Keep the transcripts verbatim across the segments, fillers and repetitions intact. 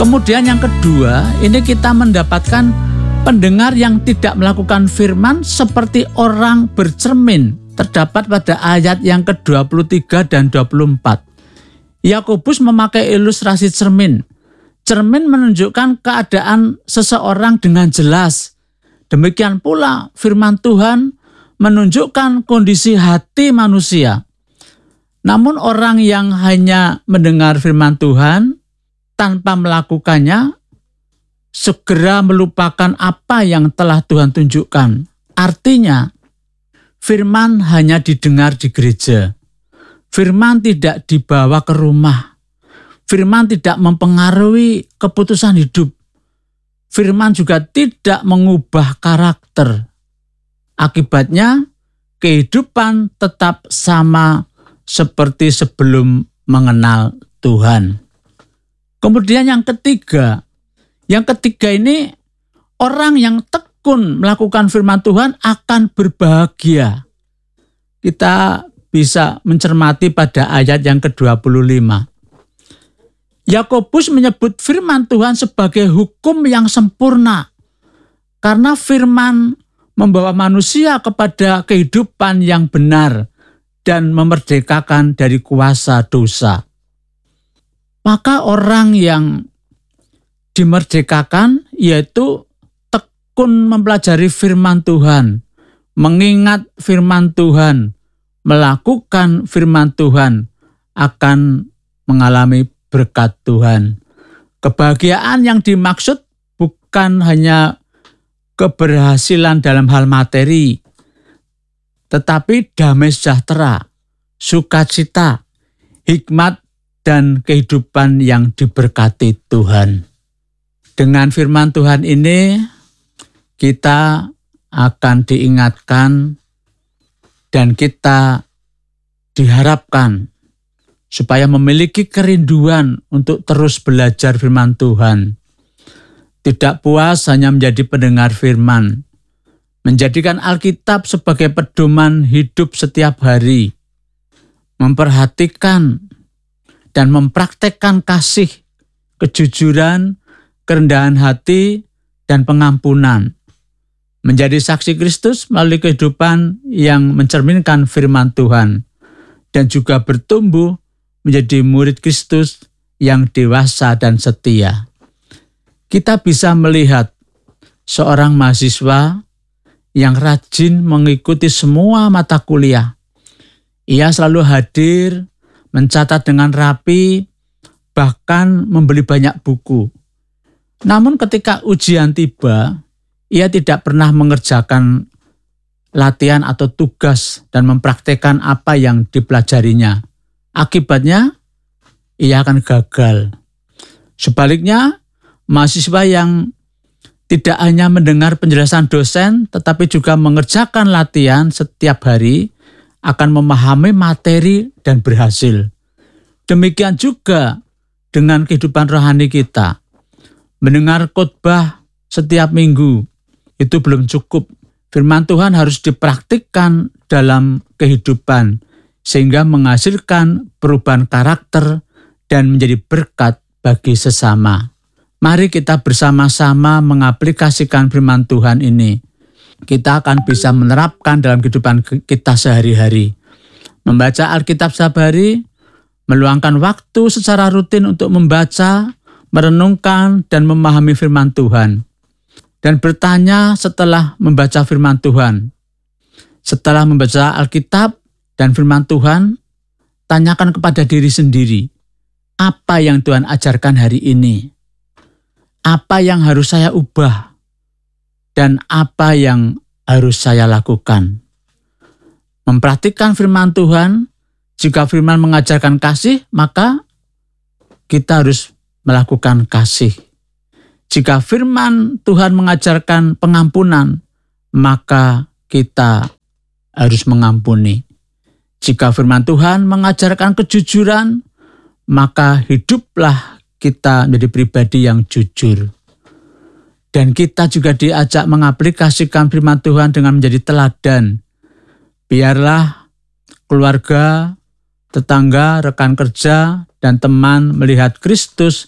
Kemudian yang kedua, ini kita mendapatkan pendengar yang tidak melakukan firman seperti orang bercermin. Terdapat pada ayat yang ke dua puluh tiga dan dua puluh empat. Yakobus memakai ilustrasi cermin. Cermin menunjukkan keadaan seseorang dengan jelas. Demikian pula firman Tuhan menunjukkan kondisi hati manusia. Namun orang yang hanya mendengar firman Tuhan tanpa melakukannya, segera melupakan apa yang telah Tuhan tunjukkan. Artinya, firman hanya didengar di gereja. Firman tidak dibawa ke rumah. Firman tidak mempengaruhi keputusan hidup. Firman juga tidak mengubah karakter. Akibatnya, kehidupan tetap sama seperti sebelum mengenal Tuhan. Kemudian yang ketiga, yang ketiga ini orang yang tekun melakukan firman Tuhan akan berbahagia. Kita bisa mencermati pada ayat yang ke dua puluh lima. Yakobus menyebut firman Tuhan sebagai hukum yang sempurna. Karena firman membawa manusia kepada kehidupan yang benar dan memerdekakan dari kuasa dosa. Maka orang yang dimerdekakan yaitu tekun mempelajari firman Tuhan, mengingat firman Tuhan, melakukan firman Tuhan, akan mengalami berkat Tuhan. Kebahagiaan yang dimaksud bukan hanya keberhasilan dalam hal materi, tetapi damai sejahtera, sukacita, hikmat, dan kehidupan yang diberkati Tuhan. Dengan firman Tuhan ini, kita akan diingatkan dan kita diharapkan supaya memiliki kerinduan untuk terus belajar firman Tuhan. Tidak puas hanya menjadi pendengar firman, menjadikan Alkitab sebagai pedoman hidup setiap hari, memperhatikan dan mempraktekkan kasih, kejujuran, kerendahan hati, dan pengampunan. Menjadi saksi Kristus melalui kehidupan yang mencerminkan firman Tuhan, dan juga bertumbuh menjadi murid Kristus yang dewasa dan setia. Kita bisa melihat seorang mahasiswa yang rajin mengikuti semua mata kuliah. Ia selalu hadir, mencatat dengan rapi, bahkan membeli banyak buku. Namun ketika ujian tiba, ia tidak pernah mengerjakan latihan atau tugas dan mempraktekkan apa yang dipelajarinya. Akibatnya, ia akan gagal. Sebaliknya, mahasiswa yang tidak hanya mendengar penjelasan dosen, tetapi juga mengerjakan latihan setiap hari, akan memahami materi dan berhasil. Demikian juga dengan kehidupan rohani kita. Mendengar khotbah setiap minggu, itu belum cukup. Firman Tuhan harus dipraktikkan dalam kehidupan sehingga menghasilkan perubahan karakter dan menjadi berkat bagi sesama. Mari kita bersama-sama mengaplikasikan firman Tuhan ini. Kita akan bisa menerapkan dalam kehidupan kita sehari-hari. Membaca Alkitab setiap hari, meluangkan waktu secara rutin untuk membaca, merenungkan, dan memahami firman Tuhan. Dan bertanya setelah membaca firman Tuhan. Setelah membaca Alkitab dan firman Tuhan, tanyakan kepada diri sendiri, apa yang Tuhan ajarkan hari ini? Apa yang harus saya ubah? Dan apa yang harus saya lakukan? Memperhatikan firman Tuhan, jika firman mengajarkan kasih, maka kita harus melakukan kasih. Jika firman Tuhan mengajarkan pengampunan, maka kita harus mengampuni. Jika firman Tuhan mengajarkan kejujuran, maka hiduplah kita menjadi pribadi yang jujur. Dan kita juga diajak mengaplikasikan firman Tuhan dengan menjadi teladan. Biarlah keluarga, tetangga, rekan kerja, dan teman melihat Kristus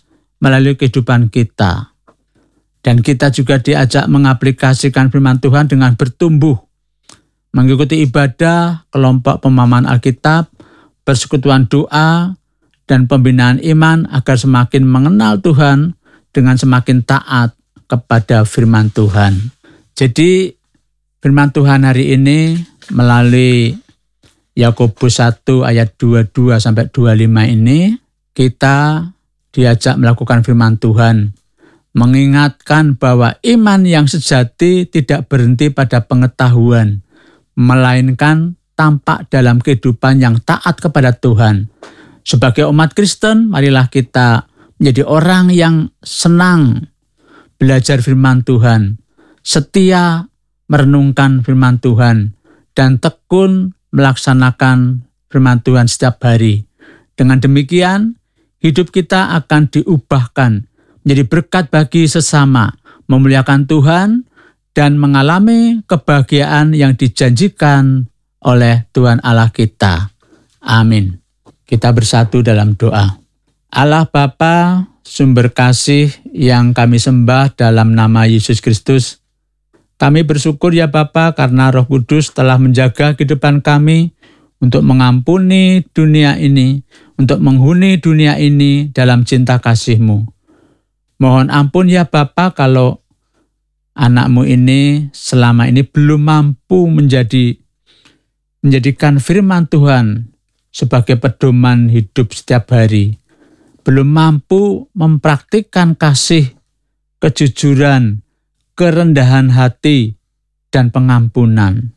melalui kehidupan kita. Dan kita juga diajak mengaplikasikan firman Tuhan dengan bertumbuh, mengikuti ibadah, kelompok pemahaman Alkitab, persekutuan doa, dan pembinaan iman agar semakin mengenal Tuhan dengan semakin taat kepada firman Tuhan. Jadi firman Tuhan hari ini melalui Yakobus satu ayat dua puluh dua sampai dua puluh lima ini kita diajak melakukan firman Tuhan, mengingatkan bahwa iman yang sejati tidak berhenti pada pengetahuan, melainkan tampak dalam kehidupan yang taat kepada Tuhan. Sebagai umat Kristen, marilah kita menjadi orang yang senang belajar firman Tuhan, setia merenungkan firman Tuhan, dan tekun melaksanakan firman Tuhan setiap hari. Dengan demikian, hidup kita akan diubahkan menjadi berkat bagi sesama, memuliakan Tuhan, dan mengalami kebahagiaan yang dijanjikan oleh Tuhan Allah kita. Amin. Kita bersatu dalam doa. Allah Bapa, sumber kasih yang kami sembah dalam nama Yesus Kristus, kami bersyukur ya Bapa karena Roh Kudus telah menjaga kehidupan kami untuk mengampuni dunia ini, untuk menghuni dunia ini dalam cinta kasih-Mu. Mohon ampun ya Bapa kalau anak-Mu ini selama ini belum mampu menjadi menjadikan firman Tuhan sebagai pedoman hidup setiap hari. Belum mampu mempraktikkan kasih, kejujuran, kerendahan hati, dan pengampunan.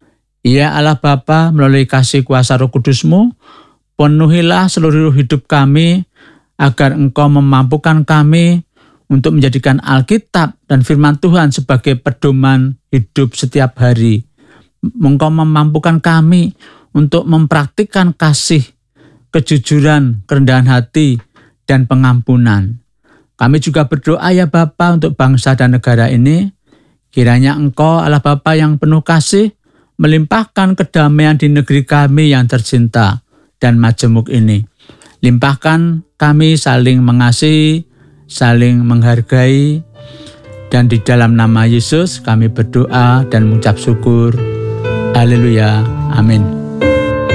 Ya Allah Bapa, melalui kasih kuasa Roh Kudus-Mu, penuhilah seluruh hidup kami agar Engkau memampukan kami untuk menjadikan Alkitab dan firman Tuhan sebagai pedoman hidup setiap hari. Engkau memampukan kami untuk mempraktikkan kasih, kejujuran, kerendahan hati, dan pengampunan. Kami juga berdoa ya Bapa untuk bangsa dan negara ini. Kiranya Engkau Allah Bapa yang penuh kasih, melimpahkan kedamaian di negeri kami yang tercinta dan majemuk ini. Limpahkan kami saling mengasihi, saling menghargai, dan di dalam nama Yesus kami berdoa dan mengucap syukur. Haleluya. Amin.